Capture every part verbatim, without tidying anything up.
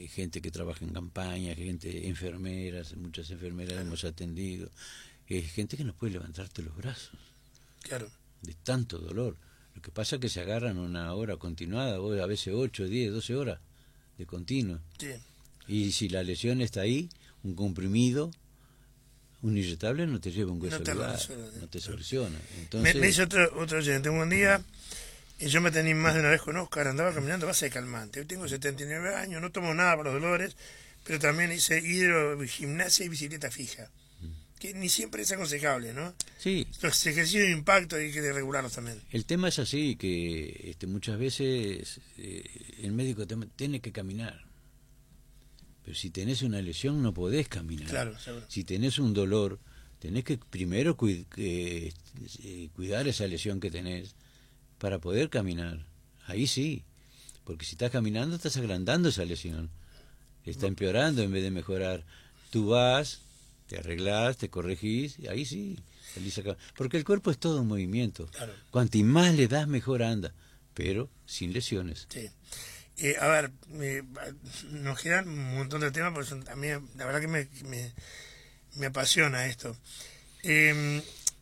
eh, gente que trabaja en campaña, gente, enfermeras, muchas enfermeras claro. hemos atendido, eh, gente que no puede levantarte los brazos, claro, de tanto dolor. Lo que pasa es que se agarran una hora continuada, o a veces ocho, diez, doce horas de continuo. Sí. Y si la lesión está ahí, un comprimido, un inyectable no te lleva un hueso, no te, lugar, lo no te soluciona. Entonces, me, me dice otro, otro oyente, un día, y yo me tenía más de una vez con Oscar, andaba caminando base de calmante. Yo tengo setenta y nueve años, no tomo nada para los dolores, pero también hice hidro, gimnasia y bicicleta fija. Que ni siempre es aconsejable, ¿no? Sí. Los ejercicios de impacto hay que regularlos también. El tema es así, que este, muchas veces eh, el médico te, tiene que caminar. Pero si tenés una lesión no podés caminar. Claro, seguro. Si tenés un dolor, tenés que primero cu eh, cuidar esa lesión que tenés para poder caminar. Ahí sí. Porque si estás caminando estás agrandando esa lesión. Está empeorando en vez de mejorar. Tú vas, te arreglás, te corregís, y ahí sí, salís acá. Porque el cuerpo es todo un movimiento. Claro. Cuanto más le das, mejor anda. Pero sin lesiones. Sí. Eh, a ver, me, nos quedan un montón de temas, porque son, a mí la verdad que me, me, me apasiona esto. Eh,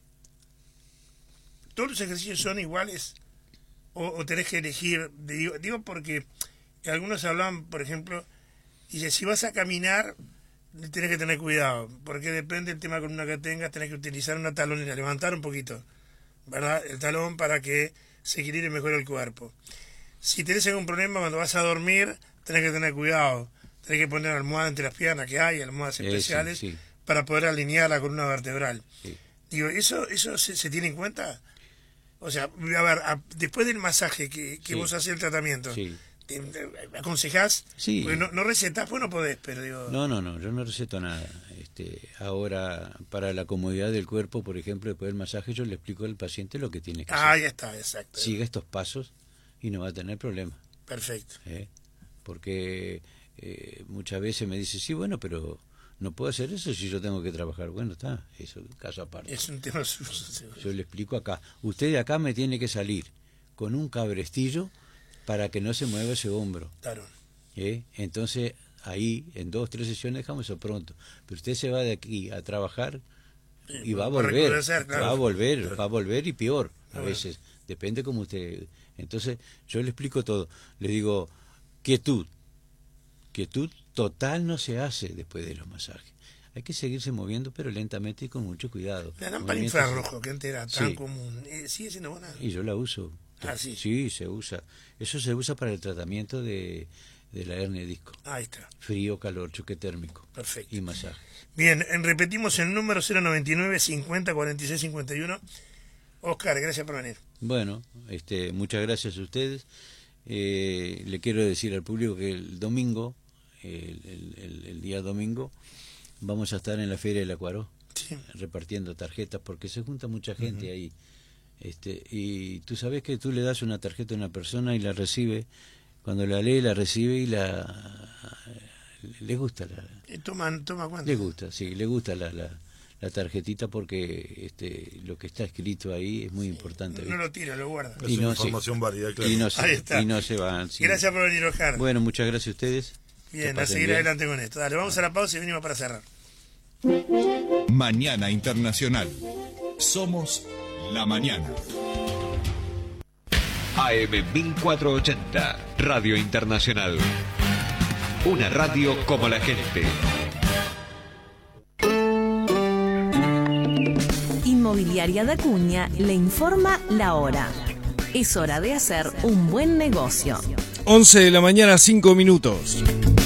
¿Todos los ejercicios son iguales o, o tenés que elegir? Digo, digo porque algunos hablan, por ejemplo, dice, si vas a caminar, tenés que tener cuidado, porque depende del tema columna que tengas, tenés que utilizar una talonera, levantar un poquito, ¿verdad? El talón para que se equilibre mejor el cuerpo. Si tenés algún problema cuando vas a dormir, tenés que tener cuidado. Tenés que poner almohada entre las piernas, que hay almohadas especiales, sí, sí. para poder alinear la columna vertebral. Sí. Digo, ¿eso eso se, se tiene en cuenta? O sea, a ver, a, después del masaje que, que sí. vos haces el tratamiento, sí. ¿te, te aconsejás? Sí. Porque no, no recetás, pues no podés, pero digo... No, no, no, yo no receto nada. Este, ahora, para la comodidad del cuerpo, por ejemplo, después del masaje, yo le explico al paciente lo que tiene que ah, hacer. ya está, exacto. Sigue estos pasos y no va a tener problema. Perfecto. ¿Eh? Porque eh, muchas veces me dice, sí, bueno, pero no puedo hacer eso si yo tengo que trabajar. Bueno, está, eso es un caso aparte. Es un tema suyo. Yo le explico acá. Usted de acá me tiene que salir con un cabrestillo para que no se mueva ese hombro. Claro. ¿Eh? Entonces, ahí, en dos, tres sesiones dejamos eso pronto. Pero usted se va de aquí a trabajar y sí, va a volver. Claro. Va a volver, claro. va a volver y peor a bueno. veces. Depende como usted... Entonces yo le explico todo, le digo, quietud, quietud total no se hace después de los masajes, hay que seguirse moviendo pero lentamente y con mucho cuidado. La lámpara infrarrojo que antes era tan sí. común, eh, ¿sigue siendo buena? Y yo la uso. Ah, sí. Sí, se usa, eso se usa para el tratamiento de, de la hernia de disco. Ahí está. Frío, calor, choque térmico. Perfecto. Y masaje. Bien, repetimos el número cero noventa y nueve, cincuenta, cuarenta y seis, cincuenta y uno. Oscar, gracias por venir. Bueno, este, muchas gracias a ustedes. Eh, le quiero decir al público que el domingo, el, el, el, el día domingo, vamos a estar en la Feria del Acuaró, sí. repartiendo tarjetas, porque se junta mucha gente uh-huh. ahí. Este, y tú sabes que tú le das una tarjeta a una persona y la recibe, cuando la lee, la recibe y la le gusta. La, ¿Toma, toma cuánto? Le gusta, sí, le gusta la... la la tarjetita porque este lo que está escrito ahí es muy sí, importante. No, no lo tira, lo guarda. Es una no información válida, claro. Y no se, ahí está. Y no se van. Sí. Gracias por venir, Oscar. Bueno, muchas gracias a ustedes. Bien, a seguir bien. adelante con esto. Dale, vamos a la pausa y venimos para cerrar. Mañana Internacional. Somos la mañana. A M mil cuatrocientos ochenta, Radio Internacional. Una radio como la gente. Inmobiliaria de Acuña le informa la hora. Es hora de hacer un buen negocio. once de la mañana, cinco minutos.